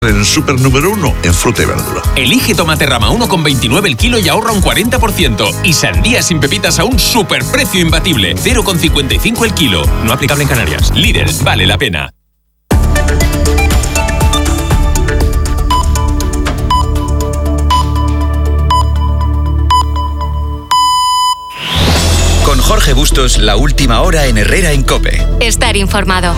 En Super Número 1 en fruta y verdura. Elige tomate rama 1,29 el kilo y ahorra un 40%. Y sandía sin pepitas a un superprecio imbatible, 0,55 el kilo. No aplicable en Canarias. Lidl, vale la pena. Con Jorge Bustos, la última hora en Herrera en COPE. Estar informado.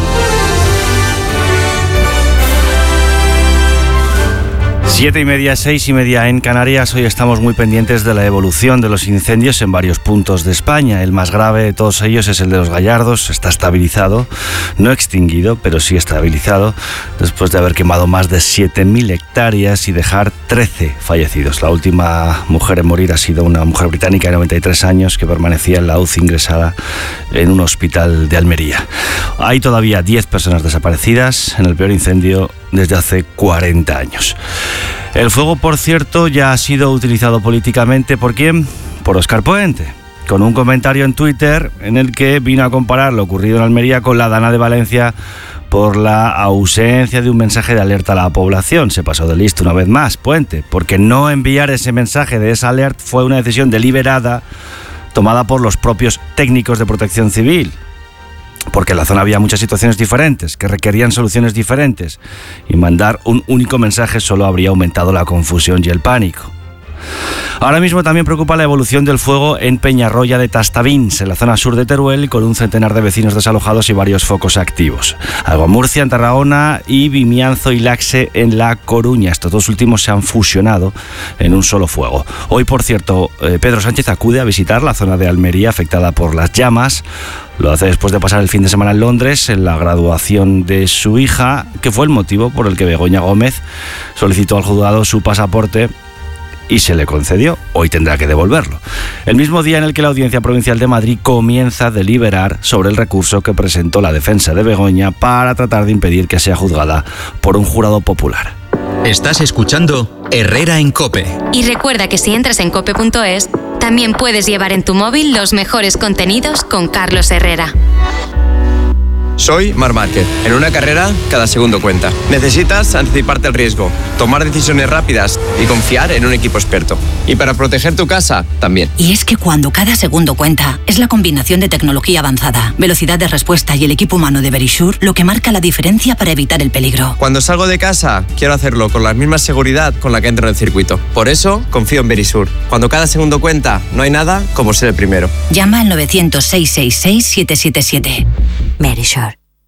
7:30, 6:30 en Canarias. Hoy estamos muy pendientes de la evolución de los incendios en varios puntos de España. El más grave de todos ellos es el de Los Gallardos. Está estabilizado, no extinguido, pero sí estabilizado, después de haber quemado más de 7.000 hectáreas y dejar 13 fallecidos. La última mujer en morir ha sido una mujer británica de 93 años que permanecía en la UCI ingresada en un hospital de Almería. Hay todavía 10 personas desaparecidas en el peor incendio desde hace 40 años. El fuego, por cierto, ya ha sido utilizado políticamente. ¿Por quién? Por Óscar Puente, con un comentario en Twitter en el que vino a comparar lo ocurrido en Almería con la Dana de Valencia por la ausencia de un mensaje de alerta a la población. Se pasó de listo una vez más, Puente, porque no enviar ese mensaje de esa alerta fue una decisión deliberada tomada por los propios técnicos de protección civil. Porque en la zona había muchas situaciones diferentes, que requerían soluciones diferentes, y mandar un único mensaje solo habría aumentado la confusión y el pánico. Ahora mismo también preocupa la evolución del fuego en Peñarroya de Tastavins, en la zona sur de Teruel, con un centenar de vecinos desalojados y varios focos activos. Alguamurcia en Tarragona y Vimianzo y Laxe en La Coruña. Estos dos últimos se han fusionado en un solo fuego. Hoy, por cierto, Pedro Sánchez acude a visitar la zona de Almería afectada por las llamas. Lo hace después de pasar el fin de semana en Londres, en la graduación de su hija, que fue el motivo por el que Begoña Gómez solicitó al juzgado su pasaporte y se le concedió. Hoy tendrá que devolverlo. El mismo día en el que la Audiencia Provincial de Madrid comienza a deliberar sobre el recurso que presentó la defensa de Begoña para tratar de impedir que sea juzgada por un jurado popular. Estás escuchando Herrera en COPE. Y recuerda que si entras en cope.es, también puedes llevar en tu móvil los mejores contenidos con Carlos Herrera. Soy Marc Márquez. En una carrera, cada segundo cuenta. Necesitas anticiparte al riesgo, tomar decisiones rápidas y confiar en un equipo experto. Y para proteger tu casa, también. Y es que cuando cada segundo cuenta, es la combinación de tecnología avanzada, velocidad de respuesta y el equipo humano de Verisure lo que marca la diferencia para evitar el peligro. Cuando salgo de casa, quiero hacerlo con la misma seguridad con la que entro en el circuito. Por eso, confío en Verisure. Cuando cada segundo cuenta, no hay nada como ser el primero. Llama al 900-666-777. Verisure.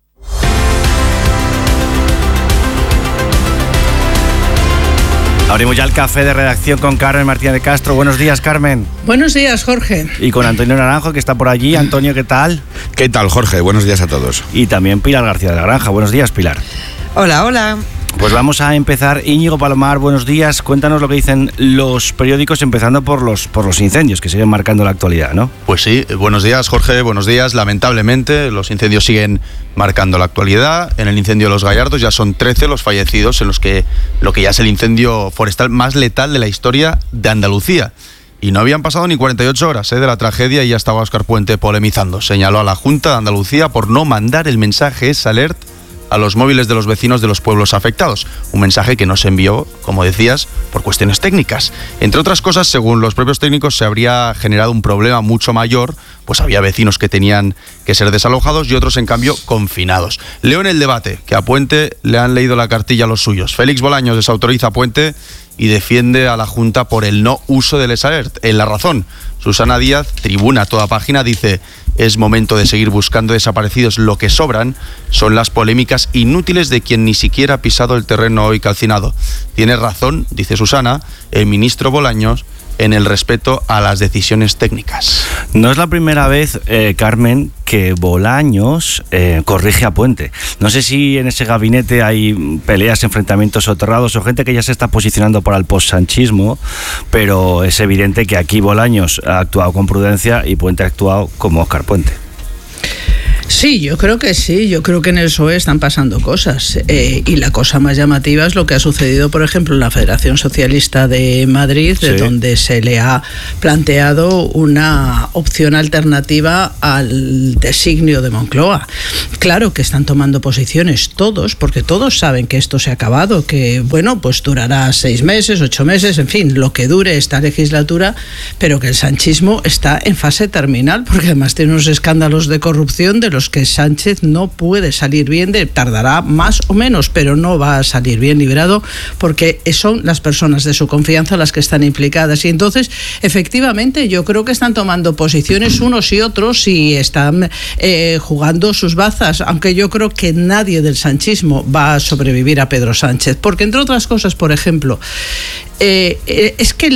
Abrimos ya el café de redacción con Carmen Martínez de Castro. Buenos días, Carmen. Buenos días, Jorge. Y con Antonio Naranjo, que está por allí. Antonio, ¿qué tal? ¿Qué tal, Jorge? Buenos días a todos. Y también Pilar García de la Granja. Buenos días, Pilar. Hola, hola. Pues vamos a empezar. Íñigo Palomar, buenos días. Cuéntanos lo que dicen los periódicos, empezando por los incendios que siguen marcando la actualidad, ¿no? Pues sí, buenos días, Jorge, buenos días. Lamentablemente, los incendios siguen marcando la actualidad. En el incendio de Los Gallardos ya son 13 los fallecidos en lo que ya es el incendio forestal más letal de la historia de Andalucía. Y no habían pasado ni 48 horas de la tragedia y ya estaba Óscar Puente polemizando. Señaló a la Junta de Andalucía por no mandar el mensaje S-Alert a los móviles de los vecinos de los pueblos afectados. Un mensaje que no se envió, como decías, por cuestiones técnicas. Entre otras cosas, según los propios técnicos, se habría generado un problema mucho mayor, pues había vecinos que tenían que ser desalojados y otros, en cambio, confinados. Leo en el debate que a Puente le han leído la cartilla a los suyos. Félix Bolaños desautoriza a Puente y defiende a la Junta por el no uso del S-Alert. En La Razón, Susana Díaz, Tribuna a toda página, dice: es momento de seguir buscando desaparecidos. Lo que sobran son las polémicas inútiles de quien ni siquiera ha pisado el terreno hoy calcinado. Tiene razón, dice Susana, el ministro Bolaños en el respeto a las decisiones técnicas. No es la primera vez, Carmen, que Bolaños corrige a Puente. No sé si en ese gabinete hay peleas, enfrentamientos soterrados o gente que ya se está posicionando para el postsanchismo, pero es evidente que aquí Bolaños ha actuado con prudencia y Puente ha actuado como Óscar Puente. Sí, yo creo que sí. Yo creo que en el PSOE están pasando cosas. Y la cosa más llamativa es lo que ha sucedido, por ejemplo, en la Federación Socialista de Madrid, de donde se le ha planteado una opción alternativa al designio de Moncloa. Claro que están tomando posiciones todos, porque todos saben que esto se ha acabado, que, bueno, pues durará 6 meses, 8 meses, en fin, lo que dure esta legislatura, pero que el sanchismo está en fase terminal, porque además tiene unos escándalos de corrupción de los que Sánchez no puede salir bien, tardará más o menos, pero no va a salir bien librado, porque son las personas de su confianza las que están implicadas. Y entonces, efectivamente, yo creo que están tomando posiciones unos y otros y están jugando sus bazas, aunque yo creo que nadie del sanchismo va a sobrevivir a Pedro Sánchez, porque entre otras cosas, por ejemplo, es que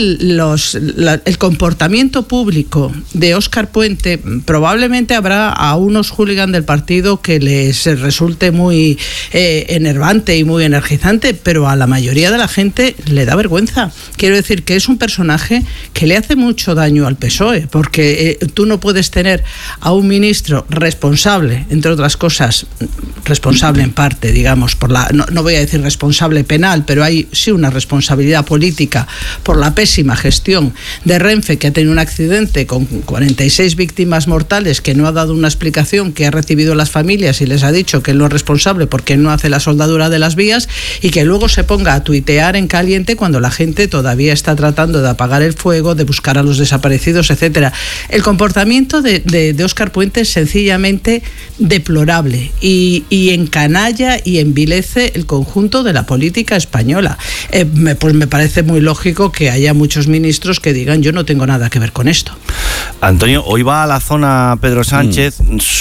el comportamiento público de Óscar Puente, probablemente habrá a unos hooligans del partido que les resulte muy enervante y muy energizante, pero a la mayoría de la gente le da vergüenza. Quiero decir que es un personaje que le hace mucho daño al PSOE, porque tú no puedes tener a un ministro responsable, entre otras cosas, responsable en parte, digamos, no voy a decir responsable penal, pero hay sí una responsabilidad política por la pésima gestión de Renfe, que ha tenido un accidente con 46 víctimas mortales, que no ha dado una explicación, que ha recibido las familias y les ha dicho que él no es responsable porque no hace la soldadura de las vías, y que luego se ponga a tuitear en caliente cuando la gente todavía está tratando de apagar el fuego, de buscar a los desaparecidos, etcétera. El comportamiento de Óscar Puente es sencillamente deplorable y encanalla y envilece el conjunto de la política española. Pues me parece muy lógico que haya muchos ministros que digan: yo no tengo nada que ver con esto. Antonio, hoy va a la zona Pedro Sánchez.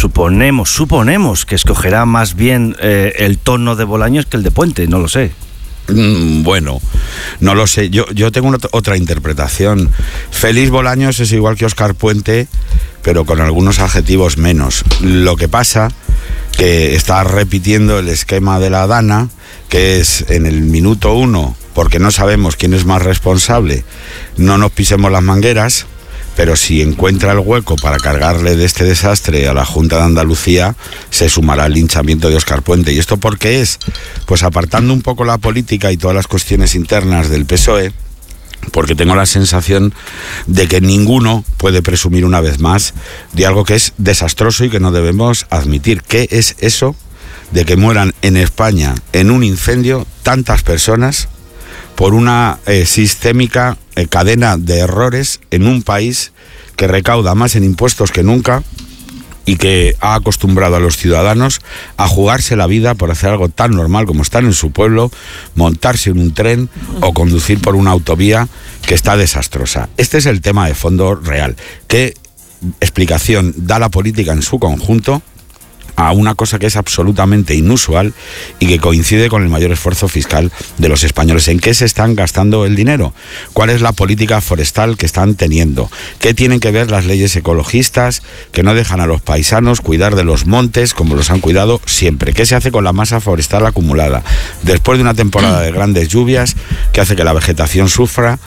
Suponemos que escogerá más bien el tono de Bolaños que el de Puente, no lo sé. Bueno, no lo sé. Yo tengo otra interpretación. Félix Bolaños es igual que Óscar Puente, pero con algunos adjetivos menos. Lo que pasa que está repitiendo el esquema de la Dana, que es en el minuto 1, porque no sabemos quién es más responsable, no nos pisemos las mangueras, pero si encuentra el hueco para cargarle de este desastre a la Junta de Andalucía, se sumará al linchamiento de Óscar Puente. ¿Y esto por qué es? Pues apartando un poco la política y todas las cuestiones internas del PSOE, porque tengo la sensación de que ninguno puede presumir una vez más de algo que es desastroso y que no debemos admitir. ¿Qué es eso de que mueran en España en un incendio tantas personas por una sistémica cadena de errores en un país que recauda más en impuestos que nunca y que ha acostumbrado a los ciudadanos a jugarse la vida por hacer algo tan normal como estar en su pueblo, montarse en un tren o conducir por una autovía que está desastrosa? Este es el tema de fondo real. ¿Qué explicación da la política en su conjunto a una cosa que es absolutamente inusual y que coincide con el mayor esfuerzo fiscal de los españoles? ¿En qué se están gastando el dinero? ¿Cuál es la política forestal que están teniendo? ¿Qué tienen que ver las leyes ecologistas que no dejan a los paisanos cuidar de los montes como los han cuidado siempre? ¿Qué se hace con la masa forestal acumulada después de una temporada de grandes lluvias que hace que la vegetación suba?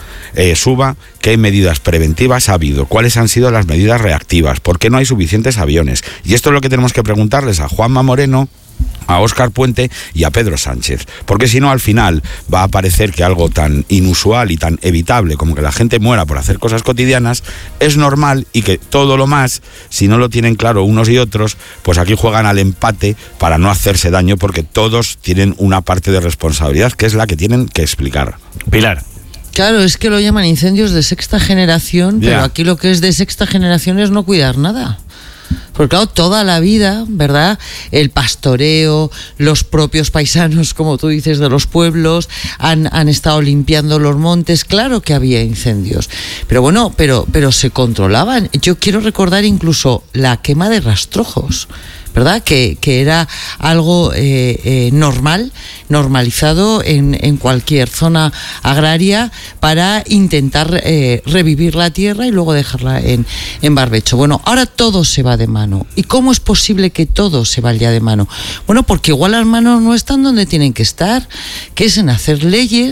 ¿Qué medidas preventivas ha habido? ¿Cuáles han sido las medidas reactivas? ¿Por qué no hay suficientes aviones? Y esto es lo que tenemos que preguntarles a Juanma Moreno, a Óscar Puente y a Pedro Sánchez, porque si no, al final va a parecer que algo tan inusual y tan evitable como que la gente muera por hacer cosas cotidianas es normal, y que todo lo más, si no lo tienen claro unos y otros, pues aquí juegan al empate para no hacerse daño, porque todos tienen una parte de responsabilidad que es la que tienen que explicar. Pilar. Claro, es que lo llaman incendios de sexta generación, pero aquí lo que es de sexta generación es no cuidar nada. Porque claro, toda la vida, ¿verdad? El pastoreo, los propios paisanos, como tú dices, de los pueblos, han estado limpiando los montes. Claro que había incendios, pero bueno, pero se controlaban. Yo quiero recordar incluso la quema de rastrojos, ¿verdad? Que era algo normalizado en cualquier zona agraria para intentar revivir la tierra y luego dejarla en barbecho. Bueno, ahora todo se va de mano. ¿Y cómo es posible que todo se vaya de mano? Bueno, porque igual las manos no están donde tienen que estar, que es en hacer leyes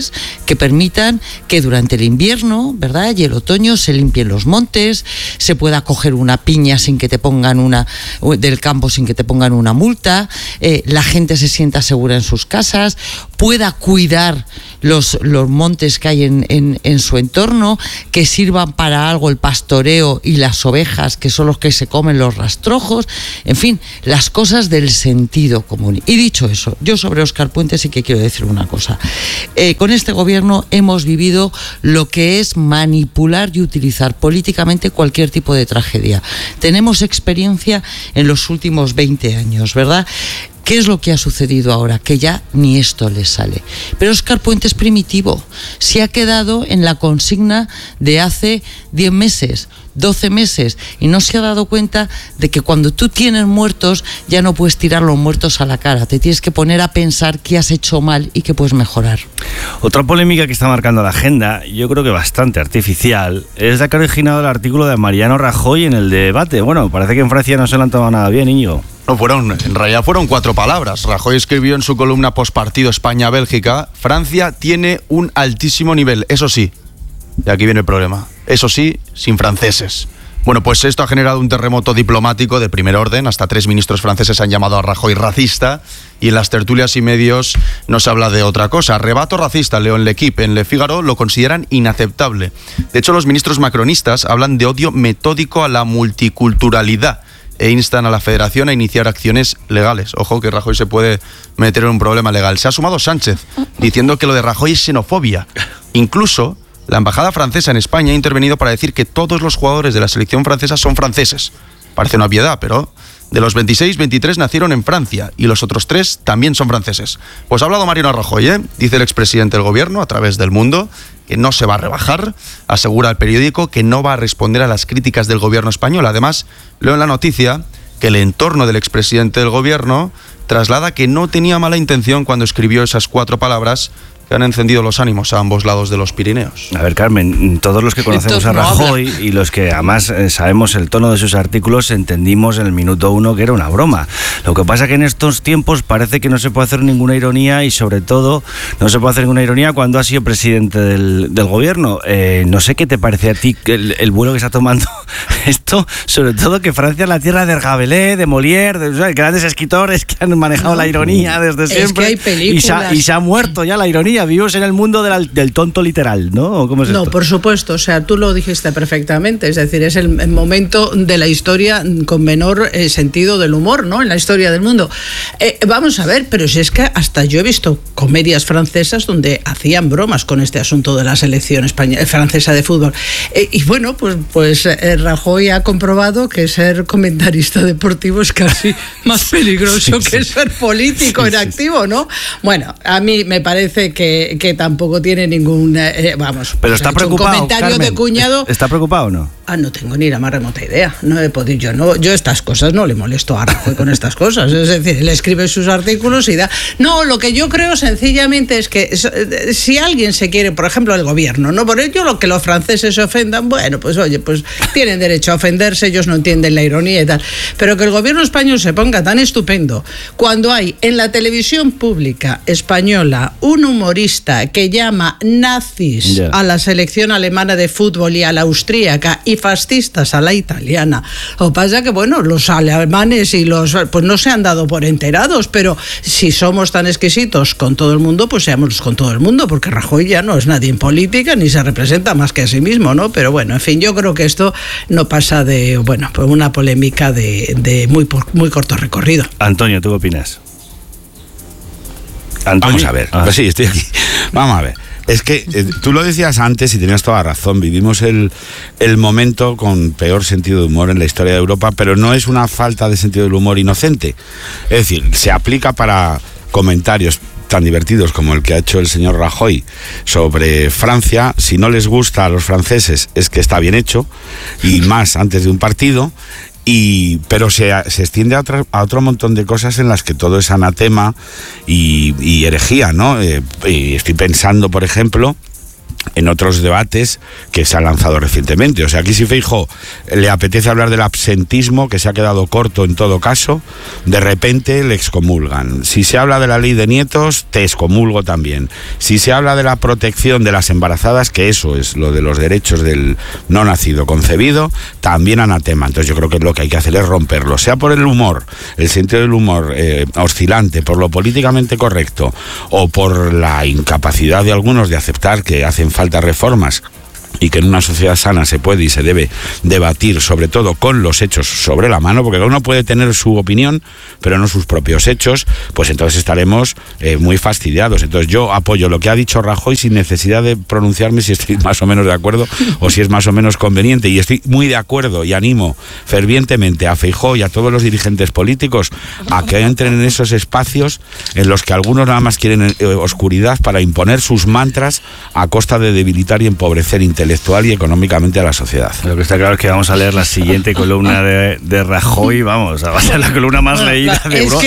que permitan que durante el invierno, ¿verdad?, y el otoño se limpien los montes, se pueda coger una piña sin que te pongan del campo sin que te pongan una multa, la gente se sienta segura en sus casas, pueda cuidar los montes que hay en su entorno, que sirvan para algo el pastoreo y las ovejas, que son los que se comen los rastrojos, en fin, las cosas del sentido común. Y dicho eso, yo sobre Óscar Puente sí que quiero decir una cosa. Con este gobierno hemos vivido lo que es manipular y utilizar políticamente cualquier tipo de tragedia. Tenemos experiencia en los últimos 20 años, ¿verdad? ¿Qué es lo que ha sucedido ahora? Que ya ni esto le sale. Pero Óscar Puente es primitivo. Se ha quedado en la consigna de hace 10 meses, 12 meses, y no se ha dado cuenta de que cuando tú tienes muertos ya no puedes tirar los muertos a la cara. Te tienes que poner a pensar qué has hecho mal y qué puedes mejorar. Otra polémica que está marcando la agenda, yo creo que bastante artificial, es la que ha originado el artículo de Mariano Rajoy en el debate. Bueno, parece que en Francia no se lo han tomado nada bien, Íñigo. No, en realidad fueron 4 palabras. Rajoy escribió en su columna postpartido España-Bélgica: Francia tiene un altísimo nivel, eso sí. Y aquí viene el problema. Eso sí, sin franceses. Bueno, pues esto ha generado un terremoto diplomático de primer orden. Hasta 3 ministros franceses han llamado a Rajoy racista, y en las tertulias y medios no se habla de otra cosa. Arrebato racista, leo en L'Equipe, en Le Figaro lo consideran inaceptable. De hecho, los ministros macronistas hablan de odio metódico a la multiculturalidad e instan a la Federación a iniciar acciones legales. Ojo que Rajoy se puede meter en un problema legal. Se ha sumado Sánchez, diciendo que lo de Rajoy es xenofobia. Incluso la embajada francesa en España ha intervenido para decir que todos los jugadores de la selección francesa son franceses. Parece una obviedad, pero de los 26, 23 nacieron en Francia y los otros 3 también son franceses. Pues ha hablado Mariano Rajoy, dice el expresidente del gobierno a través del Mundo, que no se va a rebajar. Asegura al periódico que no va a responder a las críticas del gobierno español. Además, leo en la noticia que el entorno del expresidente del gobierno traslada que no tenía mala intención cuando escribió esas 4 palabras que han encendido los ánimos a ambos lados de los Pirineos. A ver, Carmen, todos los que conocemos a Rajoy y los que además sabemos el tono de sus artículos, entendimos en el minuto 1 que era una broma. Lo que pasa que en estos tiempos parece que no se puede hacer ninguna ironía, y sobre todo no se puede hacer ninguna ironía cuando ha sido presidente del gobierno. No sé qué te parece a ti el vuelo que está tomando esto, sobre todo que Francia es la tierra de Rabelais, de Molière, de grandes escritores que han manejado la ironía desde siempre. Es que hay películas. Y se ha muerto ya la ironía. Vivimos en el mundo del tonto literal, ¿no? ¿Cómo es esto? No, por supuesto, o sea, tú lo dijiste perfectamente, es decir, es el momento de la historia con menor sentido del humor, ¿no?, en la historia del mundo. Vamos a ver, pero si es que hasta yo he visto comedias francesas donde hacían bromas con este asunto de la selección francesa de fútbol. Y bueno, pues Rajoy ha comprobado que ser comentarista deportivo es casi más peligroso que ser político en activo, ¿no? Bueno, a mí me parece que tampoco tiene ningún pero está preocupado, un comentario, Carmen, de cuñado. ¿Está preocupado o no? No tengo ni la más remota idea. No he podido, yo estas cosas no le molesto a Rajoy con estas cosas. Es decir, él escribe sus artículos y da. No, lo que yo creo sencillamente es que si alguien se quiere, por ejemplo, el gobierno, no por ello lo que los franceses se ofendan, bueno, pues oye, pues tienen derecho a ofenderse, ellos no entienden la ironía y tal. Pero que el gobierno español se ponga tan estupendo cuando hay en la televisión pública española un humorista que llama nazis a la selección alemana de fútbol y a la austríaca y fascistas a la italiana. Lo que pasa es que, bueno, los alemanes y pues no se han dado por enterados, pero si somos tan exquisitos con todo el mundo, pues seamos con todo el mundo, porque Rajoy ya no es nadie en política ni se representa más que a sí mismo, ¿no? Pero bueno, en fin, yo creo que esto no pasa de, bueno, pues una polémica de muy corto recorrido. Antonio, ¿tú qué opinas? Antonio. Vamos a ver, pues sí, estoy aquí. Vamos a ver. Es que tú lo decías antes y tenías toda razón. Vivimos el momento con peor sentido de humor en la historia de Europa, pero no es una falta de sentido del humor inocente. Es decir, se aplica para comentarios tan divertidos como el que ha hecho el señor Rajoy sobre Francia. Si no les gusta a los franceses es que está bien hecho, y más antes de un partido. Pero se extiende a otro montón de cosas en las que todo es anatema y herejía, ¿no? Y estoy pensando, por ejemplo, en otros debates que se han lanzado recientemente. O sea, aquí si Feijóo le apetece hablar del absentismo, que se ha quedado corto en todo caso, de repente le excomulgan. Si se habla de la ley de nietos, te excomulgo también. Si se habla de la protección de las embarazadas, que eso es lo de los derechos del no nacido concebido, también anatema. Entonces yo creo que lo que hay que hacer es romperlo, sea por el humor, el sentido del humor oscilante, por lo políticamente correcto, o por la incapacidad de algunos de aceptar que hacen falta reformas y que en una sociedad sana se puede y se debe debatir, sobre todo con los hechos sobre la mano, porque uno puede tener su opinión, pero no sus propios hechos, pues entonces estaremos muy fastidiados. Entonces yo apoyo lo que ha dicho Rajoy sin necesidad de pronunciarme si estoy más o menos de acuerdo o si es más o menos conveniente, y estoy muy de acuerdo y animo fervientemente a Feijóo y a todos los dirigentes políticos a que entren en esos espacios en los que algunos nada más quieren oscuridad para imponer sus mantras a costa de debilitar y empobrecer intelectual y económicamente a la sociedad. Lo que está claro es que vamos a leer la siguiente columna de Rajoy, vamos, va a ser la columna más leída de Europa.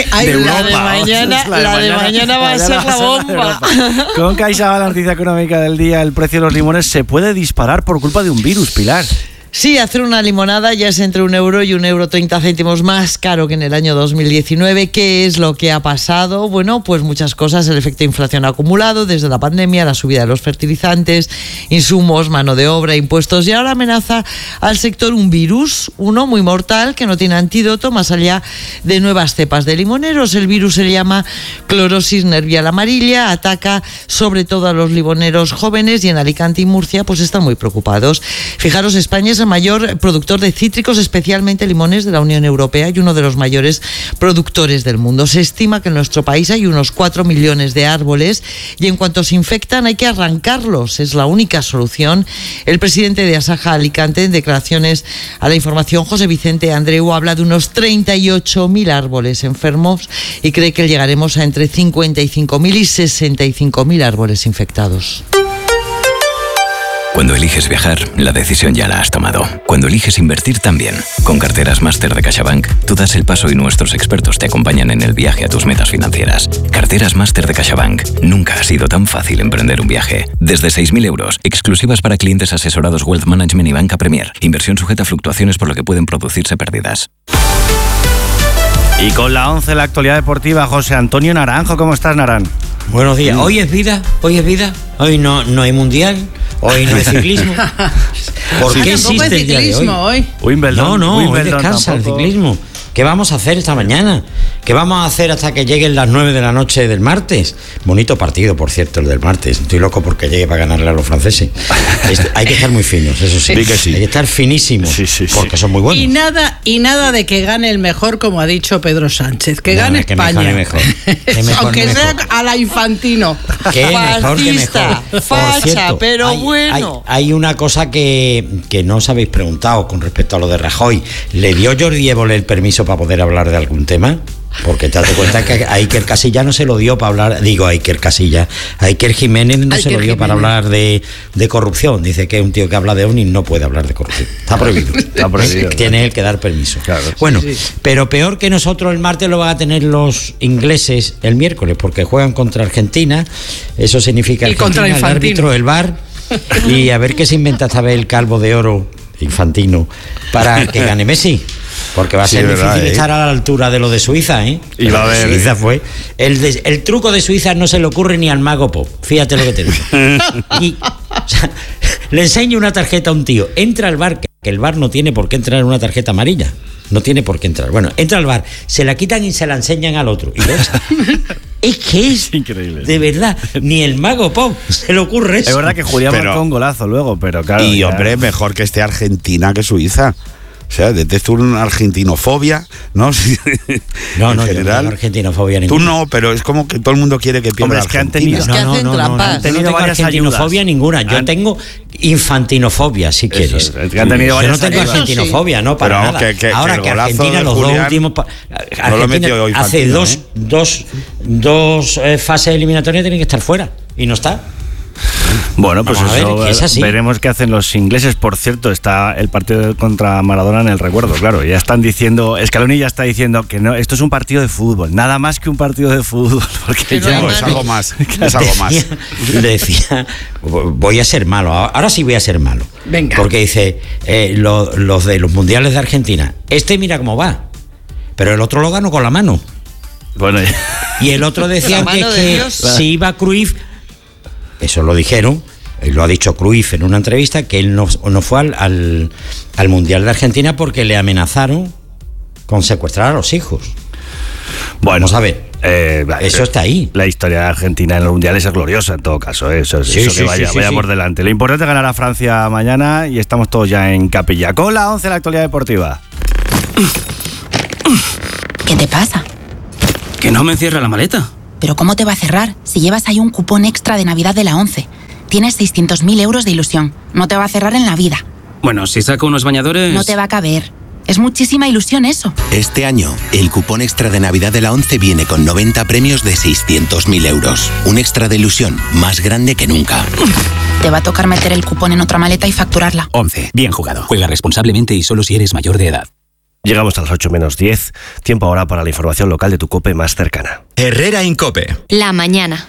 La de mañana va a ser la bomba. Con CaixaBank, la noticia económica del día: el precio de los limones se puede disparar por culpa de un virus, Pilar. Sí, hacer una limonada ya es entre €1 y €1,30 más caro que en el año 2019. ¿Qué es lo que ha pasado? Bueno, pues muchas cosas. El efecto inflación acumulado desde la pandemia, la subida de los fertilizantes, insumos, mano de obra, impuestos, y ahora amenaza al sector un virus, uno muy mortal que no tiene antídoto más allá de nuevas cepas de limoneros. El virus se llama clorosis nervial amarilla, ataca sobre todo a los limoneros jóvenes, y en Alicante y Murcia pues están muy preocupados. Fijaros, España es el mayor productor de cítricos, especialmente limones, de la Unión Europea, y uno de los mayores productores del mundo. Se estima que en nuestro país hay unos 4 millones de árboles, y en cuanto se infectan hay que arrancarlos. Es la única solución. El presidente de Asaja Alicante, en declaraciones a la Información, José Vicente Andreu, habla de unos 38.000 árboles enfermos y cree que llegaremos a entre 55.000 y 65.000 árboles infectados. Cuando eliges viajar, la decisión ya la has tomado. Cuando eliges invertir, también. Con Carteras Máster de CaixaBank, tú das el paso y nuestros expertos te acompañan en el viaje a tus metas financieras. Carteras Máster de CaixaBank. Nunca ha sido tan fácil emprender un viaje. Desde 6.000 euros, exclusivas para clientes asesorados Wealth Management y Banca Premier. Inversión sujeta a fluctuaciones por lo que pueden producirse pérdidas. Y con la 11, la actualidad deportiva, José Antonio Naranjo. ¿Cómo estás, Naran? Buenos días. Hoy es vida. Hoy no hay mundial. Hoy no hay ciclismo. ¿Por qué existe el día de hoy? Wimbledon, hoy descansa el ciclismo. ¿Qué vamos a hacer esta mañana? ¿Qué vamos a hacer hasta que lleguen las 9 de la noche del martes? Bonito partido, por cierto, el del martes. Estoy loco porque llegue para ganarle a los franceses. Hay que estar muy finos, eso sí. Hay que estar finísimos, porque son muy buenos. Y nada de que gane el mejor, como ha dicho Pedro Sánchez. Que gane España. Mejor. Aunque sea a la Infantino. Que mejor que mejor. Facha, cierto, pero bueno. Hay una cosa que no os habéis preguntado con respecto a lo de Rajoy. ¿Le dio Jordi Évole el permiso para poder hablar de algún tema? Porque te das cuenta que a Iker Casillas no se lo dio para hablar, a Iker Jiménez no se lo dio para hablar de corrupción. Dice que un tío que habla de OVNI no puede hablar de corrupción. Está prohibido. Tiene él que dar permiso. Claro, bueno, sí. Pero peor que nosotros el martes lo van a tener los ingleses el miércoles, porque juegan contra Argentina. Eso significa y contra el árbitro, el VAR, y a ver qué se inventa esta vez el calvo de oro Infantino para que gane Messi. Porque va a ser difícil estar a la altura de lo de Suiza, ¿eh? Y va a haber. Suiza fue. El truco de Suiza no se le ocurre ni al mago Pop. Fíjate lo que te digo. Le enseño una tarjeta a un tío. Entra al bar, que el bar no tiene por qué entrar en una tarjeta amarilla. No tiene por qué entrar. Bueno, entra al bar, se la quitan y se la enseñan al otro. Es que es increíble. De verdad, ni el mago Pop se le ocurre eso. Es verdad que Julián marcó un golazo luego, pero claro. Y hombre, mejor que esté Argentina que Suiza. O sea, detesto una argentinofobia, ¿no? No, en general, no argentinofobia ninguna. Tú no, pero es como que todo el mundo quiere que pierda Argentina. No tengo argentinofobia ninguna. Yo tengo infantinofobia, si quieres. Han tenido yo no tengo argentinofobia, no, para nada. Ahora que Argentina, los dos últimos... Argentina hace dos fases eliminatorias tienen que estar fuera, y no está. Bueno, pues eso veremos qué hacen los ingleses. Por cierto, está el partido contra Maradona en el recuerdo, claro. Ya están diciendo, Scaloni ya está diciendo que no, esto es un partido de fútbol, nada más que un partido de fútbol. Porque ya es algo más. Es algo más. Decía, voy a ser malo, ahora sí voy a ser malo. Venga. Porque dice, los de los mundiales de Argentina, mira cómo va, pero el otro lo ganó con la mano. Bueno, y el otro decía que si iba Cruyff, eso lo dijeron, lo ha dicho Cruyff en una entrevista, que él no fue al Mundial de Argentina porque le amenazaron con secuestrar a los hijos. Bueno, vamos a ver, eso está ahí. La historia de Argentina en los mundiales es gloriosa en todo caso, eso que vaya por delante. Lo importante es ganar a Francia mañana y estamos todos ya en capilla. Con la 11, la actualidad deportiva. ¿Qué te pasa? Que no me cierra la maleta. ¿Pero cómo te va a cerrar si llevas ahí un cupón extra de Navidad de la 11? Tienes 600.000 euros de ilusión. No te va a cerrar en la vida. Bueno, si saco unos bañadores... No te va a caber. Es muchísima ilusión eso. Este año, el cupón extra de Navidad de la 11 viene con 90 premios de 600.000 euros. Un extra de ilusión más grande que nunca. Te va a tocar meter el cupón en otra maleta y facturarla. 11. Bien jugado. Juega responsablemente y solo si eres mayor de edad. Llegamos a las 8 menos 10. Tiempo ahora para la información local de tu COPE más cercana. Herrera Incope. La mañana.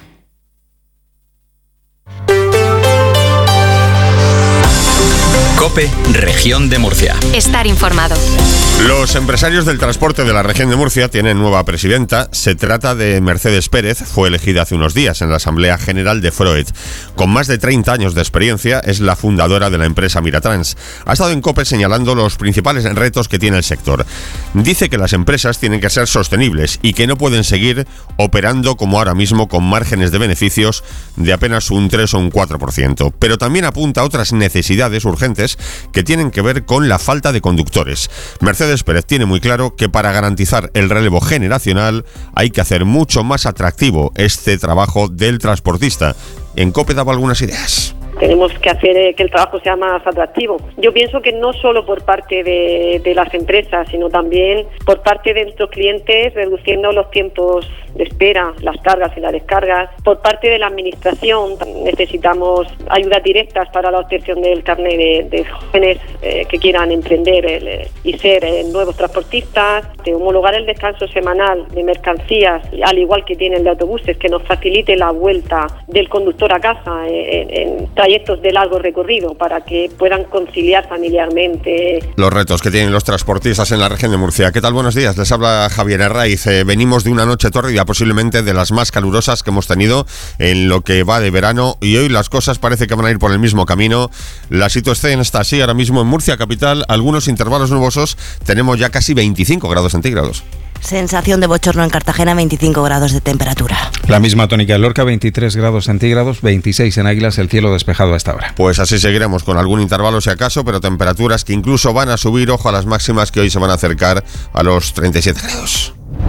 COPE, Región de Murcia. Estar informado. Los empresarios del transporte de la región de Murcia tienen nueva presidenta. Se trata de Mercedes Pérez, fue elegida hace unos días en la Asamblea General de Froed. Con más de 30 años de experiencia, es la fundadora de la empresa Miratrans. Ha estado en COPE señalando los principales retos que tiene el sector. Dice que las empresas tienen que ser sostenibles y que no pueden seguir operando como ahora mismo con márgenes de beneficios de apenas un 3 o un 4%. Pero también apunta a otras necesidades urgentes que tienen que ver con la falta de conductores. Mercedes Pérez tiene muy claro que para garantizar el relevo generacional hay que hacer mucho más atractivo este trabajo del transportista. En COPE daba algunas ideas. Tenemos que hacer que el trabajo sea más atractivo. Yo pienso que no solo por parte de las empresas, sino también por parte de nuestros clientes, reduciendo los tiempos de espera, las cargas y las descargas. Por parte de la administración necesitamos ayudas directas para la obtención del carnet de jóvenes que quieran emprender y ser nuevos transportistas, de homologar el descanso semanal de mercancías, al igual que tiene el de autobuses, que nos facilite la vuelta del conductor a casa en trayectos de largo recorrido para que puedan conciliar familiarmente. Los retos que tienen los transportistas en la región de Murcia. ¿Qué tal? Buenos días. Les habla Javier Herraiz. Venimos de una noche tórrida, posiblemente de las más calurosas que hemos tenido en lo que va de verano, y hoy las cosas parece que van a ir por el mismo camino. La situación está así ahora mismo en Murcia capital. Algunos intervalos nubosos, tenemos ya casi 25 grados centígrados. Sensación de bochorno en Cartagena, 25 grados de temperatura. La misma tónica en Lorca, 23 grados centígrados, 26 en Águilas, el cielo despejado a esta hora. Pues así seguiremos con algún intervalo si acaso, pero temperaturas que incluso van a subir, ojo a las máximas que hoy se van a acercar a los 37 grados.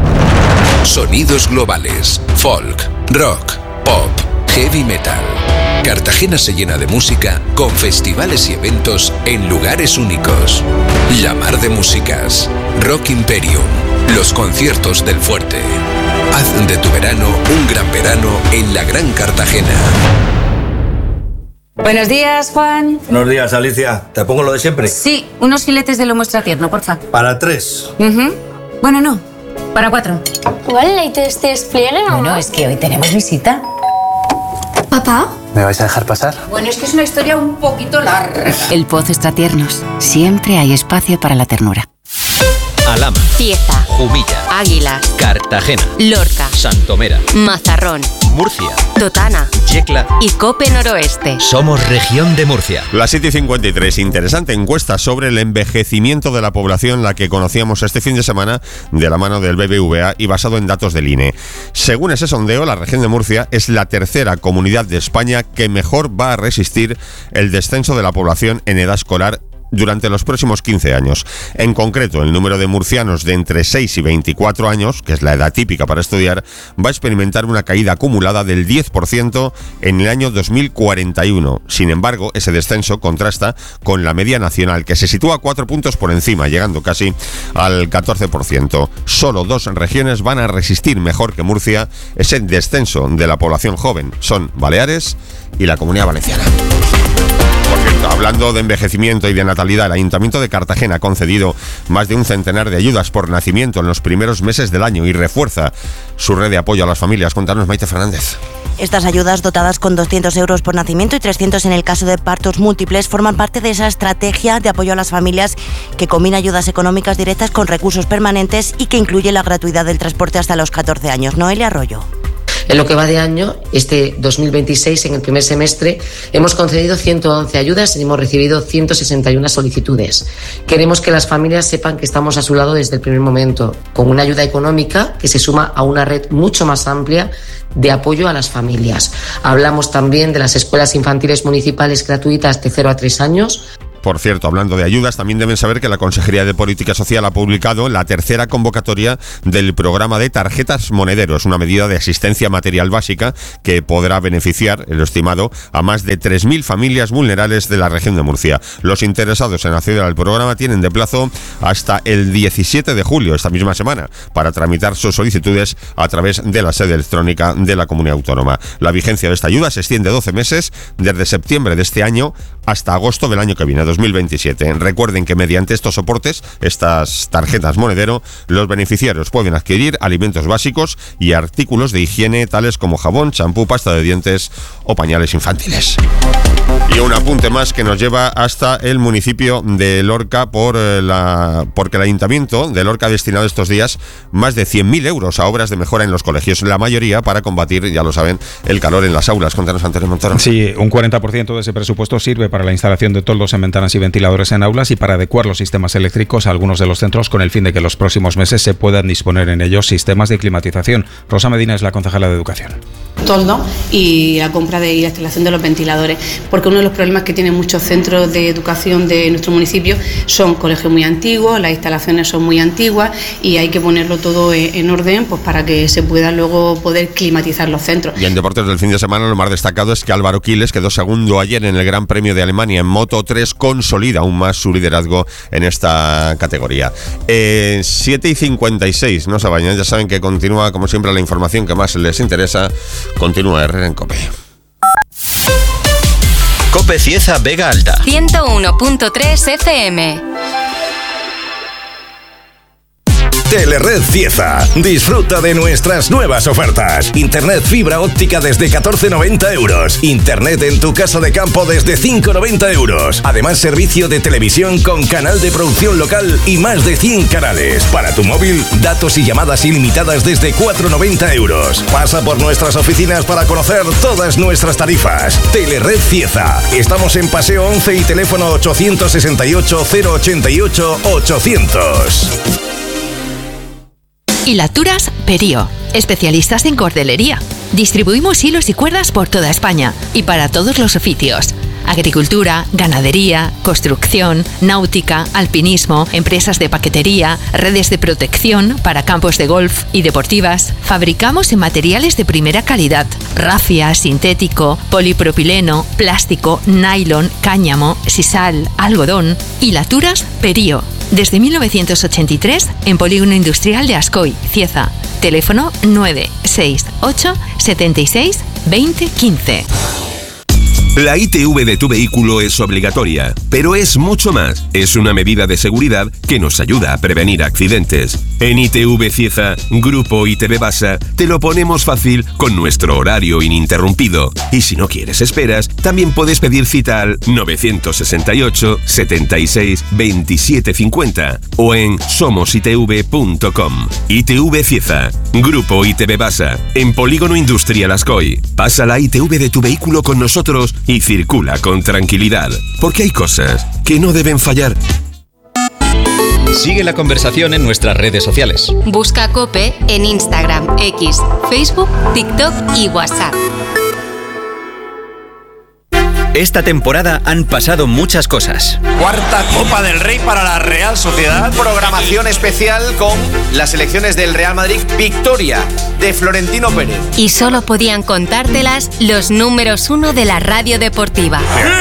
Sonidos globales, folk, rock, pop, heavy metal. Cartagena se llena de música con festivales y eventos en lugares únicos. La Mar de Músicas, Rock Imperium, los conciertos del Fuerte. Haz de tu verano un gran verano en la Gran Cartagena. Buenos días, Juan. Buenos días, Alicia. ¿Te pongo lo de siempre? Sí, unos filetes de lomo extratierno, porfa. Para 3. Bueno, no, para 4. ¿Cuál leite este despliegue, mamá? Bueno, es que hoy tenemos visita. ¿Papá? ¿Me vais a dejar pasar? Bueno, es que es una historia un poquito larga. El Pozo Extratiernos. Siempre hay espacio para la ternura. Alhama, Cieza, Jumilla, Águilas, Cartagena, Lorca, Santomera, Mazarrón, Murcia, Totana, Yecla y COPE Noroeste. Somos Región de Murcia. La 7:53, interesante encuesta sobre el envejecimiento de la población, la que conocíamos este fin de semana de la mano del BBVA y basado en datos del INE. Según ese sondeo, la región de Murcia es la tercera comunidad de España que mejor va a resistir el descenso de la población en edad escolar durante los próximos 15 años. En concreto, el número de murcianos de entre 6 y 24 años, que es la edad típica para estudiar, va a experimentar una caída acumulada del 10% en el año 2041. Sin embargo, ese descenso contrasta con la media nacional, que se sitúa 4 puntos por encima, llegando casi al 14%. Solo 2 regiones van a resistir mejor que Murcia ese descenso de la población joven. Son Baleares y la Comunidad Valenciana. Por cierto, hablando de envejecimiento y de natalidad, el Ayuntamiento de Cartagena ha concedido más de un centenar de ayudas por nacimiento en los primeros meses del año y refuerza su red de apoyo a las familias. Cuéntanos, Maite Fernández. Estas ayudas, dotadas con 200 euros por nacimiento y 300 en el caso de partos múltiples, forman parte de esa estrategia de apoyo a las familias que combina ayudas económicas directas con recursos permanentes y que incluye la gratuidad del transporte hasta los 14 años. Noelia Arroyo. En lo que va de año, este 2026, en el primer semestre, hemos concedido 111 ayudas y hemos recibido 161 solicitudes. Queremos que las familias sepan que estamos a su lado desde el primer momento, con una ayuda económica que se suma a una red mucho más amplia de apoyo a las familias. Hablamos también de las escuelas infantiles municipales gratuitas de 0 a 3 años. Por cierto, hablando de ayudas, también deben saber que la Consejería de Política Social ha publicado la tercera convocatoria del programa de tarjetas monedero. Es una medida de asistencia material básica que podrá beneficiar, el estimado, a más de 3.000 familias vulnerables de la región de Murcia. Los interesados en acceder al programa tienen de plazo hasta el 17 de julio, esta misma semana, para tramitar sus solicitudes a través de la sede electrónica de la comunidad autónoma. La vigencia de esta ayuda se extiende 12 meses, desde septiembre de este año hasta agosto del año que viene, 2027. Recuerden que mediante estos soportes, estas tarjetas monedero, los beneficiarios pueden adquirir alimentos básicos y artículos de higiene tales como jabón, champú, pasta de dientes o pañales infantiles. Y un apunte más que nos lleva hasta el municipio de Lorca porque el Ayuntamiento de Lorca ha destinado estos días más de 100.000 euros a obras de mejora en los colegios, la mayoría para combatir, ya lo saben, el calor en las aulas. Cuéntanos, Antonio Montoro. Sí, un 40% de ese presupuesto sirve para la instalación de toldos en ventanas y ventiladores en aulas y para adecuar los sistemas eléctricos a algunos de los centros con el fin de que los próximos meses se puedan disponer en ellos sistemas de climatización. Rosa Medina es la concejala de Educación. Toldo y la compra y la instalación de los ventiladores, porque uno de los problemas que tienen muchos centros de educación de nuestro municipio son colegios muy antiguos, las instalaciones son muy antiguas y hay que ponerlo todo en orden pues para que se pueda luego poder climatizar los centros. Y en deportes del fin de semana lo más destacado es que Álvaro Quiles quedó segundo ayer en el Gran Premio de Alemania en Moto 3, consolida aún más su liderazgo en esta categoría. 7:56, no se vayan, ya saben que continúa como siempre la información que más les interesa. Continúa Herrera en COPE. COPE Cieza Vega Alta 101.3 FM. Telered Cieza. Disfruta de nuestras nuevas ofertas. Internet fibra óptica desde 14,90 euros. Internet en tu casa de campo desde 5,90 euros. Además, servicio de televisión con canal de producción local y más de 100 canales. Para tu móvil, datos y llamadas ilimitadas desde 4,90 euros. Pasa por nuestras oficinas para conocer todas nuestras tarifas. Telered Cieza. Estamos en Paseo 11 y teléfono 868 088 800. Hilaturas Perío, especialistas en cordelería. Distribuimos hilos y cuerdas por toda España y para todos los oficios. Agricultura, ganadería, construcción, náutica, alpinismo, empresas de paquetería, redes de protección para campos de golf y deportivas. Fabricamos en materiales de primera calidad: rafia, sintético, polipropileno, plástico, nylon, cáñamo, sisal, algodón. Hilaturas Perío. Desde 1983 en Polígono Industrial de Ascoy, Cieza. Teléfono 968 76 20 15. La ITV de tu vehículo es obligatoria, pero es mucho más. Es una medida de seguridad que nos ayuda a prevenir accidentes. En ITV Cieza, Grupo ITV Basa, te lo ponemos fácil con nuestro horario ininterrumpido. Y si no quieres esperas, también puedes pedir cita al 968 76 27 50 o en somositv.com. ITV Cieza, Grupo ITV Basa, en Polígono Industrial Ascoy. Pasa la ITV de tu vehículo con nosotros y circula con tranquilidad, porque hay cosas que no deben fallar. Sigue la conversación en nuestras redes sociales. Busca COPE en Instagram, X, Facebook, TikTok y WhatsApp. Esta temporada han pasado muchas cosas. Cuarta Copa del Rey para la Real Sociedad. Programación especial con las selecciones del Real Madrid. Victoria de Florentino Pérez. Y solo podían contártelas los números 1 de la radio deportiva.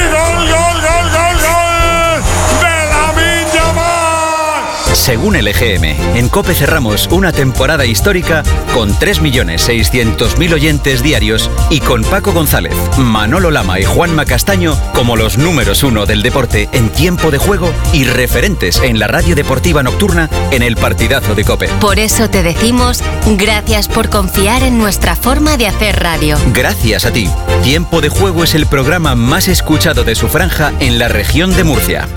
Según el EGM, en COPE cerramos una temporada histórica con 3.600.000 oyentes diarios y con Paco González, Manolo Lama y Juanma Castaño como los números 1 del deporte en tiempo de juego y referentes en la radio deportiva nocturna en el partidazo de COPE. Por eso te decimos gracias por confiar en nuestra forma de hacer radio. Gracias a ti. Tiempo de Juego es el programa más escuchado de su franja en la región de Murcia.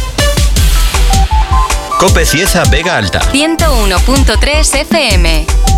COPE Cieza Vega Alta. 101.3 FM.